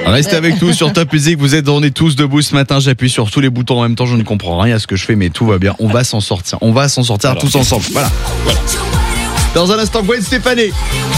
Restez avec nous sur Top Music. On est tous debout ce matin. J'appuie sur tous les boutons en même temps. Je ne comprends rien à ce que je fais, mais tout va bien. On va s'en sortir. Tous ensemble. Voilà. Dans un instant, Gwen Stefani.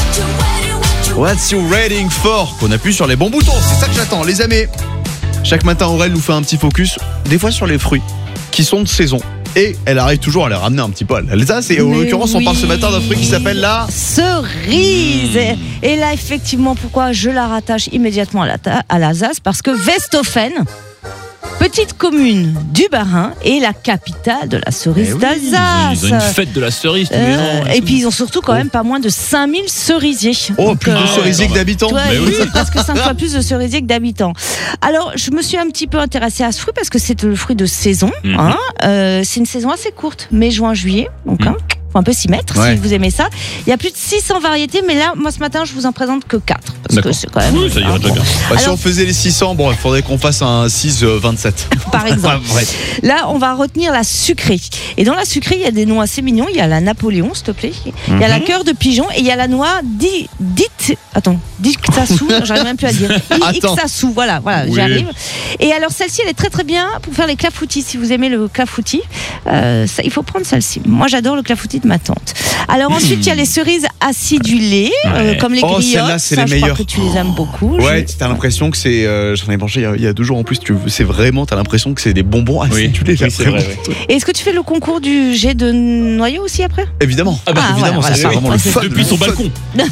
What's you waiting for? Qu'on appuie sur les bons boutons. C'est ça que j'attends, les amis. Chaque matin, Aurèle nous fait un petit focus, des fois sur les fruits qui sont de saison. Et elle arrive toujours à les ramener un petit peu à l'Alsace. Et en l'occurrence, on parle ce matin d'un fruit qui s'appelle la cerise. Et là, effectivement, pourquoi je la rattache immédiatement à l'Alsace? Parce que Westhofen, petite commune du Bas-Rhin, est la capitale de la cerise d'Alsace. Ils ont une fête de la cerise tous les ans. Et puis ils ont surtout quand même pas moins de 5000 cerisiers. Donc, plus de cerisiers que d'habitants. C'est presque 5 fois plus de cerisiers que d'habitants. Alors je me suis un petit peu intéressée à ce fruit parce que c'est le fruit de saison. C'est une saison assez courte, mai, juin, juillet. Donc faut un peu s'y mettre si vous aimez ça. Il y a plus de 600 variétés, mais là, moi ce matin, je vous en présente que 4. Parce que c'est quand même. Oui, ça irait déjà bien. Si on faisait les 600, il faudrait qu'on fasse un 6-27. Par exemple. Là, on va retenir la sucrée. Et dans la sucrée, il y a des noix assez mignons. Il y a la Napoléon, s'il te plaît. Il y a la cœur de pigeon et il y a la noix d'Ixassou. J'arrive même plus à dire. Ixassou, voilà, j'arrive. Et alors, celle-ci, elle est très très bien pour faire les clafoutis. Si vous aimez le clafoutis, il faut prendre celle-ci. Moi, j'adore le clafoutis de ma tante. Alors ensuite, il y a les cerises acidulées, comme les griottes. Celles-là, c'est les meilleures. Je crois que tu les aimes beaucoup. Ouais, t'as l'impression que c'est. J'en ai mangé il y a 2 jours en plus. C'est vraiment, t'as l'impression que c'est des bonbons acidulés. Oui, c'est vrai. Et est-ce que tu fais le concours du jet de noyaux aussi après? Évidemment. Évidemment, ça c'est vraiment le fun. Depuis son balcon.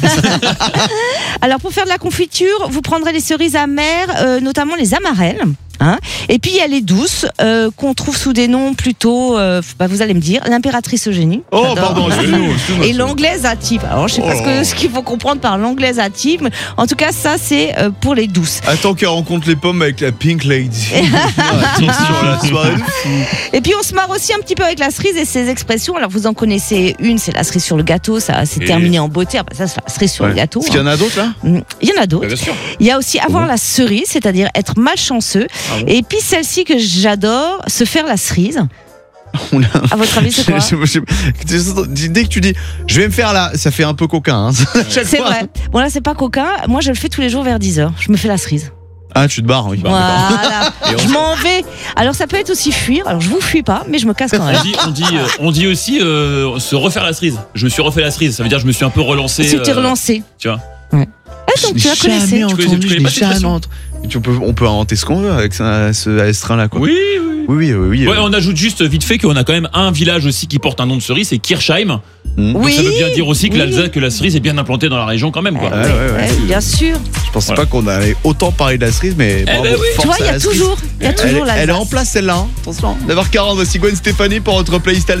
Alors pour faire de la confiture, vous prendrez les cerises amères, notamment les amarelles. Et puis il y a les douces qu'on trouve sous des noms plutôt, vous allez me dire, l'impératrice Eugénie. Oh pardon, excuse-moi. Et l'anglaise hâtive. Alors je sais pas ce qu'il faut comprendre par l'anglaise hâtive, mais en tout cas ça c'est pour les douces. Attends qu'elle rencontre les pommes avec la Pink Lady. Attention la soirée. Et puis on se marre aussi un petit peu avec la cerise et ses expressions. Alors vous en connaissez une, c'est la cerise sur le gâteau, ça c'est terminé en beauté. Ça c'est la cerise sur le gâteau. Est-ce qu'il y en a d'autres là? Il y en a d'autres. Il y a aussi avoir la cerise, c'est-à-dire être malchanceux. Et puis celle-ci que j'adore, se faire la cerise. À votre avis, c'est quoi? Dès que tu dis je vais me faire là, ça fait un peu coquin. C'est vrai. Bon là c'est pas coquin. Moi je le fais tous les jours vers 10h. Je me fais la cerise. Ah, tu te barres, oui. Voilà. Je m'en vais. Alors ça peut être aussi fuir. Alors je vous fuis pas, mais je me casse quand même. On dit aussi se refaire la cerise. Je me suis refait la cerise. Ça veut dire que je me suis un peu relancé. Tu t'es relancé. Tu vois. Donc tu la connaissais. On peut inventer ce qu'on veut avec ce train-là, quoi. Oui. Ouais, on ajoute juste vite fait qu'on a quand même un village aussi qui porte un nom de cerise, c'est Kirchheim. Donc Oui. ça veut bien dire aussi que la cerise est bien implantée dans la région quand même, quoi. Bien sûr. Je pensais pas qu'on allait autant parler de la cerise, mais bravo, tu vois, il y a toujours la elle est en place celle-là. Attention. 9h40, voici Gwen Stefani pour votre playlist.